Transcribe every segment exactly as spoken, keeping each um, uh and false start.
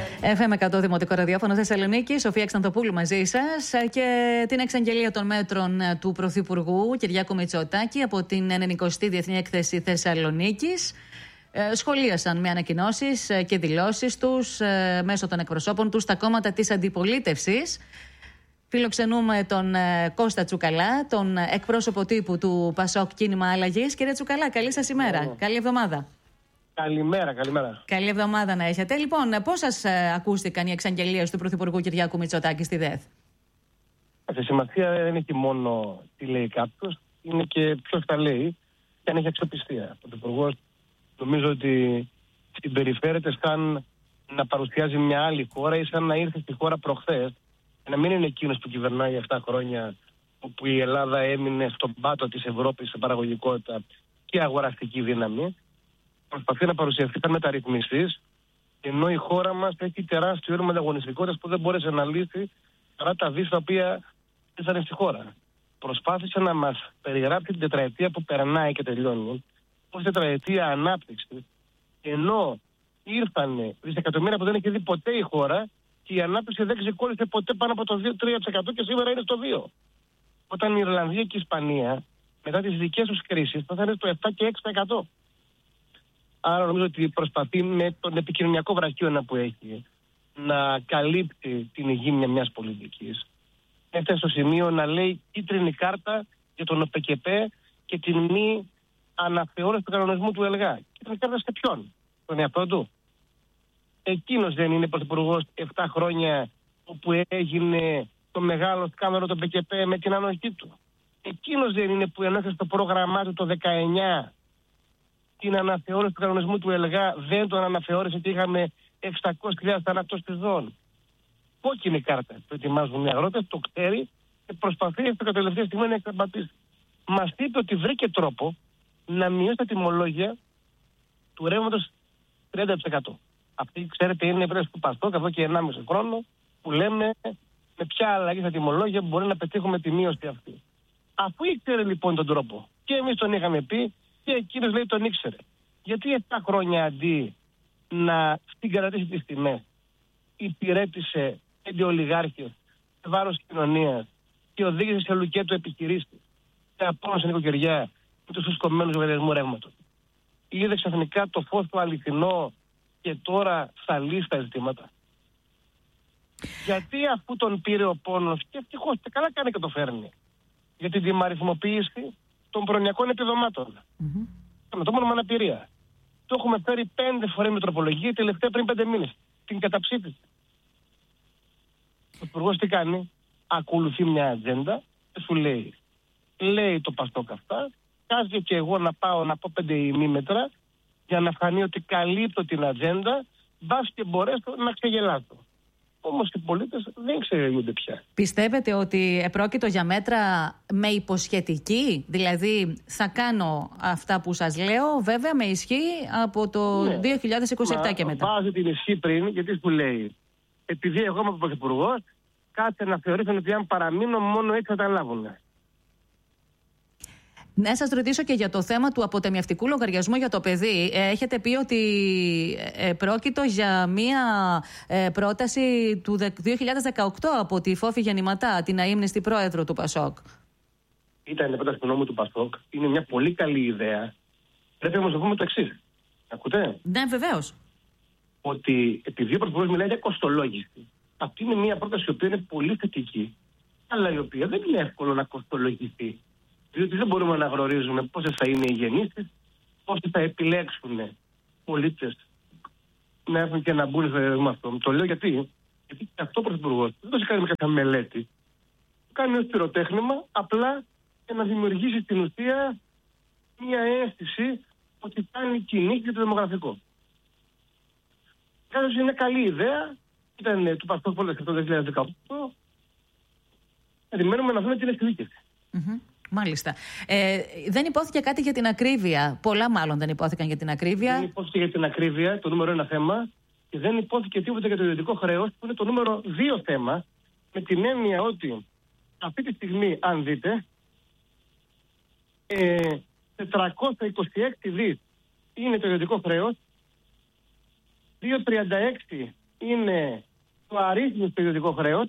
εφ εμ εκατό Δημοτικό Ραδιόφωνο Θεσσαλονίκη, Σοφία Ξανθοπούλου μαζί σας, και την εξαγγελία των μέτρων του Πρωθυπουργού Κυριάκου Μητσοτάκη από την ενενηκοστή Διεθνή Έκθεση Θεσσαλονίκης. Σχολίασαν με ανακοινώσεις και δηλώσεις τους μέσω των εκπροσώπων τους τα κόμματα της αντιπολίτευσης. Φιλοξενούμε τον Κώστα Τσουκαλά, τον εκπρόσωπο τύπου του Πασόκ Κίνημα Αλλαγής. Κύριε Τσουκαλά, καλή σας ημέρα. Oh. Καλή εβδομάδα. Καλημέρα, καλημέρα. Καλή εβδομάδα να έχετε. Λοιπόν, πώς σας ακούστηκαν οι εξαγγελίες του Πρωθυπουργού Κυριάκου Μητσοτάκη στη ΔΕΘ? Σε σημασία δεν έχει μόνο τι λέει κάποιος, είναι και ποιος τα λέει και αν έχει αξιοπιστία. Ο Πρωθυπουργός νομίζω ότι συμπεριφέρεται σαν να παρουσιάζει μια άλλη χώρα ή σαν να ήρθε στη χώρα προχθές, να μην είναι εκείνος που κυβερνάει επτά χρόνια, όπου η Ελλάδα έμεινε στον πάτο της Ευρώπης σε παραγωγικότητα και αγοραστική δύναμη. Προσπαθεί να παρουσιαστεί σαν μεταρρυθμιστής, ενώ η χώρα μας έχει τεράστιο έργο ανταγωνιστικότητας που δεν μπόρεσε να λύσει παρά τα βίστα τα οποία ήρθαν στη χώρα. Προσπάθησε να μας περιγράψει την τετραετία που περνάει και τελειώνει ως τετραετία ανάπτυξης, ενώ ήρθαν δισεκατομμύρια που δεν έχει δει ποτέ η χώρα και η ανάπτυξη δεν ξεκόλλησε ποτέ πάνω από το δύο με τρία τοις εκατό και σήμερα είναι στο δύο τοις εκατό. Όταν η Ιρλανδία και η Ισπανία μετά τις δικές τους κρίσεις θα είναι στο επτά και έξι τοις εκατό. Άρα νομίζω ότι προσπαθεί με τον επικοινωνιακό βραχίωνα που έχει να καλύπτει την ηγήμια μιας πολιτικής. Έφτασε στο σημείο να λέει κίτρινη κάρτα για τον ΟΠΕΚΕΠΕ και την μη αναθεώρηση του κανονισμού του ΕΛΓΑ. Κίτρινη κάρτα σε ποιον? Τον εαυτό του? Εκείνος δεν είναι πρωθυπουργός επτά χρόνια όπου έγινε το μεγάλο σκάνδαλο του ΟΠΕΚΕΠΕ με την ανοχή του? Εκείνος δεν είναι που ενώσε στο πρόγραμμά του το δεκαεννιά την αναθεώρηση του κανονισμού του ΕΛΓΑ, δεν τον αναθεώρησε και είχαμε εξακόσιες χιλιάδες θανάτους στη ζώνη? Κόκκινη κάρτα το ετοιμάζουν οι αγρότες, το ξέρει και προσπαθεί στο τελευταία στιγμή να εξαπατήσει. Μας είπε ότι βρήκε τρόπο να μειώσει τα τιμολόγια του ρεύματος τριάντα τοις εκατό. Αυτή, ξέρετε, είναι η πρόταση του Πασόκ εδώ και ενάμιση χρόνο που λέμε με ποια αλλαγή στα τιμολόγια μπορεί να πετύχουμε τη μείωση αυτή. Αφού ήξερε λοιπόν τον τρόπο και εμείς τον είχαμε πει και εκείνος λέει τον ήξερε, γιατί επτά χρόνια αντί να συγκρατήσει τις τιμές υπηρέτησε πέντε ολιγάρχες σε βάρος κοινωνίας και οδήγησε σε λουκέτο επιχειρήσεις, σε απόλυση νοικοκυριά με τους φουσκωμένους λογαριασμού ρεύματος? Είδε ξαφνικά το φως του αληθινό και τώρα θα λύσει τα ζητήματα? Γιατί αφού τον πήρε ο πόνος, και ευτυχώς και καλά κάνει και το φέρνει, για την δημαριθμοποίηση των προνοιακών επιδομάτων. Mm-hmm. Με το μόνο με αναπηρία. Το έχουμε φέρει πέντε φορές με τροπολογία, τελευταία πριν πέντε μήνες. Την καταψήφισε. Ο υπουργός τι κάνει? Ακολουθεί μια ατζέντα και σου λέει, λέει το Πασόκ αυτά, κάθεται και εγώ να πάω να πω πέντε ημίμετρα για να φανεί ότι καλύπτω την ατζέντα, μπας και μπορέσω να ξεγελάσω. Όμως οι πολίτες δεν ξεγελούνται πια. Πιστεύετε ότι επρόκειτο για μέτρα με υποσχετική? Δηλαδή θα κάνω αυτά που σας λέω, βέβαια με ισχύ από το ναι. δύο χιλιάδες είκοσι επτά Μα, και μετά. Βάζει την ισχύ πριν, γιατί σου λέει, επειδή εγώ είμαι πρωθυπουργός, κάτσε να θεωρήσουν ότι αν παραμείνω μόνο έτσι θα τα λάβουν. Να σας ρωτήσω και για το θέμα του αποτεμιευτικού λογαριασμού για το παιδί. Έχετε πει ότι πρόκειτο για μία πρόταση του δύο χιλιάδες δεκαοκτώ από τη Φόφη Γεννηματά, την αείμνηστη πρόεδρο του Πασόκ. Ήταν η πρόταση του νόμου του Πασόκ. Είναι μια πολύ καλή ιδέα. Πρέπει όμως να πούμε το εξής. Ακούτε? Ναι, βεβαίως. Ότι επειδή ο Πρωθυπουργός μιλάει για κοστολόγηση, αυτή είναι μια πρόταση η οποία είναι πολύ θετική, αλλά η οποία δεν είναι εύκολο να κοστολογηθεί. Διότι δεν μπορούμε να γνωρίζουμε πόσες θα είναι οι γεννήσεις, πόσοι θα επιλέξουν πολίτες να έρθουν και να μπουν στο έργο αυτό. Το λέω γιατί, γιατί αυτό ο Πρωθυπουργός δεν το έχει κάνει με κάποια μελέτη. Το κάνει ως πυροτέχνημα, απλά για να δημιουργήσει στην ουσία μια αίσθηση ότι κάνει κινήσεις για το δημογραφικό. Κάτω είναι μια καλή ιδέα, ήταν του Πασόκ το δύο χιλιάδες δεκαοκτώ. Περιμένουμε να δούμε την εκδίκηση. Mm-hmm. Μάλιστα. Ε, δεν υπόθηκε κάτι για την ακρίβεια. Πολλά μάλλον δεν υπόθηκαν για την ακρίβεια. Δεν υπόθηκε για την ακρίβεια, το νούμερο ένα θέμα. Και δεν υπόθηκε τίποτα για το ιδιωτικό χρέος, που είναι το νούμερο δύο θέμα. Με την έννοια ότι αυτή τη στιγμή, αν δείτε, ε, τετρακόσια είκοσι έξι δις είναι το ιδιωτικό χρέος, διακόσια τριάντα έξι είναι το αρρύθμιστο ιδιωτικό χρέος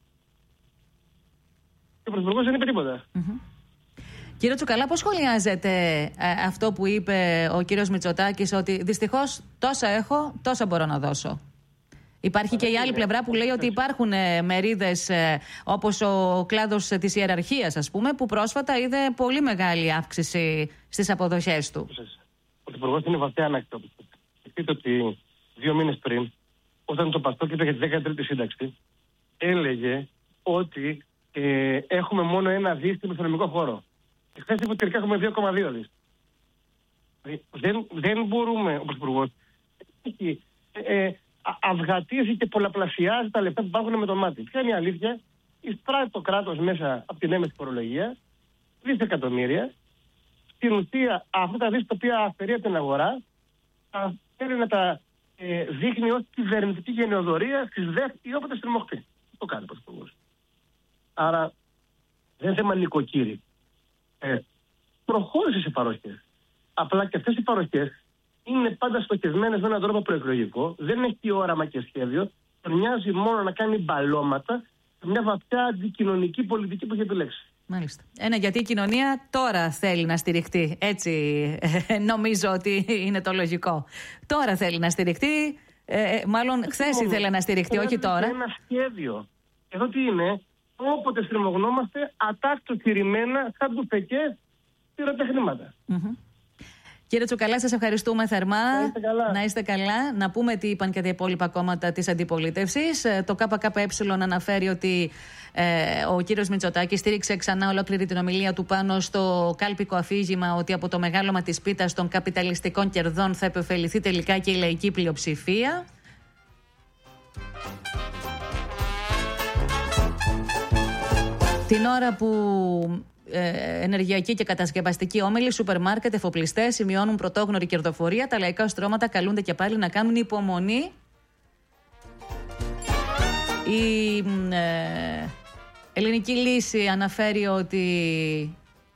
και ο Πρωθυπουργός δεν είπε τίποτα. Mm-hmm. Κύριε Τσουκαλά, πώς σχολιάζετε ε, αυτό που είπε ο κύριος Μητσοτάκης, ότι δυστυχώς τόσα έχω, τόσα μπορώ να δώσω? Υπάρχει και η άλλη πλευρά που λέει ότι υπάρχουν ε, μερίδες ε, όπως ο κλάδος της ιεραρχίας, ας πούμε, που πρόσφατα είδε πολύ μεγάλη αύξηση στις αποδοχές του. Ο Πρωθυπουργός είναι βαθιά ανάκτητος. Σκεφτείτε ότι δύο μήνες πριν, όταν το Παστόκ είπε για τη δέκατη τρίτη σύνταξη, έλεγε ότι ε, έχουμε μόνο ένα δις στην οικονομικό χώρο. Και χθες είπε ότι τελικά έχουμε δύο κόμμα δύο δις. Δεν, δεν μπορούμε, ο Πρωθυπουργός έχει ε, ε, αυγατίζει και πολλαπλασιάζει τα λεφτά που υπάρχουν με το μάτι. Ποια είναι η αλήθεια? Εισπράττει το κράτος μέσα από την έμεση φορολογία δισεκατομμύρια. Στην ουσία, αυτά τα δις τα οποία αφαιρεί από την αγορά, θέλει να τα ε, δείχνει ως κυβερνητική γενεοδορία στις ΔΕΘ ή όποτε στριμωχτεί. Το κάνει ο Πρωθυπουργός. Άρα δεν είναι θέμα νοικοκύρη. Ε, προχώρησε σε παροχές. Απλά και αυτές οι παροχές είναι πάντα στοχευμένες με έναν τρόπο προεκλογικό, δεν έχει όραμα και σχέδιο, τον νοιάζει μόνο να κάνει μπαλώματα σε μια βαθιά αντικοινωνική πολιτική που έχει επιλέξει. Μάλιστα. Ένα, γιατί η κοινωνία τώρα θέλει να στηριχτεί. Έτσι ε, νομίζω ότι είναι το λογικό. Τώρα θέλει να στηριχτεί. Ε, μάλλον χθες ήθελε να στηριχτεί, όχι τώρα. Είναι ένα σχέδιο. Εδώ τι είναι? Όποτε στριμωγνόμαστε, ατάκτο κηρυμμένα, σαν του πεκέ, πυροτεχνήματα. Mm-hmm. Κύριε Τσουκαλά, σας ευχαριστούμε θερμά. Να είστε καλά. Να είστε καλά. Να πούμε τι είπαν και τα υπόλοιπα κόμματα της αντιπολίτευσης. Το ΚΚΕ αναφέρει ότι ε, ο κύριος Μητσοτάκης στήριξε ξανά ολόκληρη την ομιλία του πάνω στο κάλπικο αφήγημα ότι από το μεγάλωμα της πίτας των καπιταλιστικών κερδών θα επωφεληθεί τελικά και η λαϊκή πλειοψηφία. Την ώρα που ενεργειακοί και κατασκευαστικοί όμιλοι, σούπερ μάρκετ, εφοπλιστές σημειώνουν πρωτόγνωρη κερδοφορία, τα λαϊκά στρώματα καλούνται και πάλι να κάνουν υπομονή. Η ε, Ελληνική Λύση αναφέρει ότι...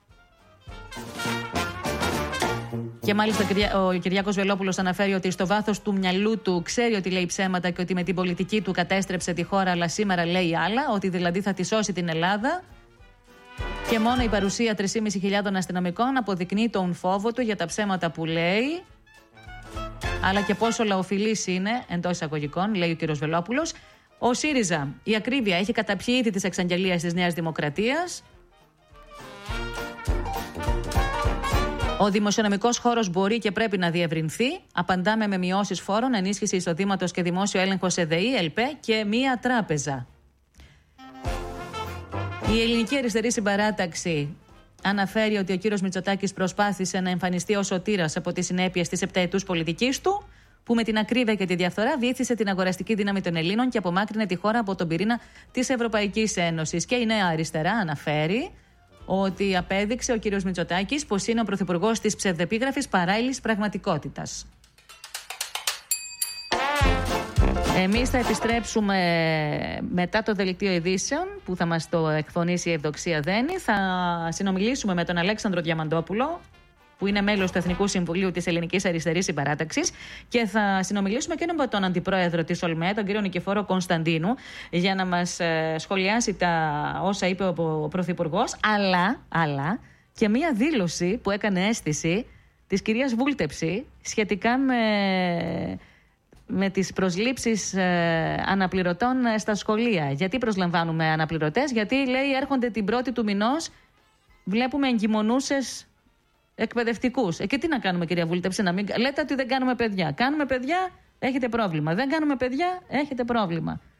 Και μάλιστα ο Κυριάκος Βελόπουλος αναφέρει ότι στο βάθος του μυαλού του ξέρει ότι λέει ψέματα και ότι με την πολιτική του κατέστρεψε τη χώρα, αλλά σήμερα λέει άλλα, ότι δηλαδή θα τη σώσει την Ελλάδα. Και μόνο η παρουσία τρεις χιλιάδες πεντακόσιων αστυνομικών αποδεικνύει τον φόβο του για τα ψέματα που λέει, αλλά και πόσο λαοφιλής είναι, εντός εισαγωγικών, λέει ο κύριος Βελόπουλος. Ο ΣΥΡΙΖΑ, η ακρίβεια, έχει καταπιεί ήδη τις εξαγγελίες της Νέας Δημοκρατίας. Ο δημοσιονομικός χώρος μπορεί και πρέπει να διευρυνθεί. Απαντάμε με μειώσεις φόρων, ενίσχυση εισοδήματος και δημόσιο έλεγχο σε ΔΕΗ, ΕΛΠΕ και μία τράπεζα. Η Ελληνική Αριστερή Συμπαράταξη αναφέρει ότι ο κύριος Μητσοτάκης προσπάθησε να εμφανιστεί ως σωτήρας από τις συνέπειες της επταετούς πολιτικής του, που με την ακρίβεια και τη διαφθορά βήθησε την αγοραστική δύναμη των Ελλήνων και απομάκρυνε τη χώρα από τον πυρήνα της Ευρωπαϊκής Ένωσης. Και η Νέα Αριστερά αναφέρει ότι απέδειξε ο κύριος Μητσοτάκης πως είναι ο πρωθυπουργός της ψευδεπίγραφης παράλληλης πραγματικότητας. Εμείς θα επιστρέψουμε μετά το δελτίο ειδήσεων που θα μας το εκφωνήσει η Ευδοξία Δένη. Θα συνομιλήσουμε με τον Αλέξανδρο Διαμαντόπουλο, που είναι μέλος του Εθνικού Συμβουλίου της Ελληνικής Αριστερής Συμπαράταξης, και θα συνομιλήσουμε και με τον Αντιπρόεδρο της ΟΛΜΕ, τον κύριο Νικηφόρο Κωνσταντίνου, για να μας σχολιάσει τα όσα είπε ο Πρωθυπουργός, αλλά, αλλά και μία δήλωση που έκανε αίσθηση της κυρίας Βούλτεψη σχετικά με... με τις προσλήψεις ε, αναπληρωτών στα σχολεία. Γιατί προσλαμβάνουμε αναπληρωτές? Γιατί, λέει, έρχονται την πρώτη του μηνός, βλέπουμε εγκυμονούσες εκπαιδευτικούς. Ε, και τι να κάνουμε, κυρία Βούλτεψη? Να μην... Λέτε ότι δεν κάνουμε παιδιά. Κάνουμε παιδιά, έχετε πρόβλημα. Δεν κάνουμε παιδιά, έχετε πρόβλημα.